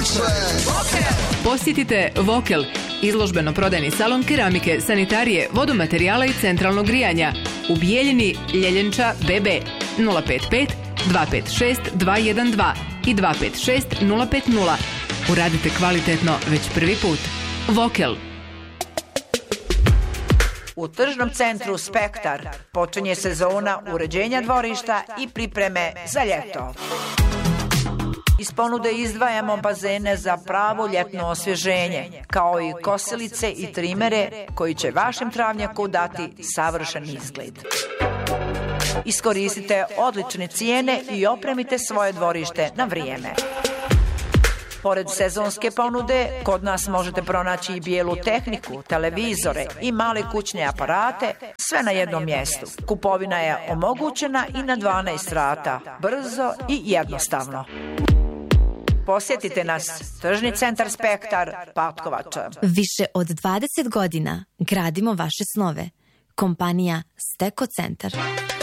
Posjetite Vokel, izložbeno-prodajni salon keramike, sanitarije, vodomaterijala i centralnog grijanja u Bijeljini, Ljeljenča, BB 055 256 212 i 256 050. Uradite kvalitetno već prvi put. Vokel. U tržnom centru Spektar počinje sezona uređenja dvorišta i pripreme za ljeto. Iz ponude izdvajamo bazene za pravo ljetno osvježenje, kao i kosilice i trimere koji će vašem travnjaku dati savršen izgled. Iskoristite odlične cijene i opremite svoje dvorište na vrijeme. Pored sezonske ponude, kod nas možete pronaći i bijelu tehniku, televizore i male kućne aparate, sve na jednom mjestu. Kupovina je omogućena i na 12 rata, brzo i jednostavno. Posjetite nas, tržni centar Spektar, Patkovača. Više od 20 godina gradimo vaše snove. Kompanija Steko Centar.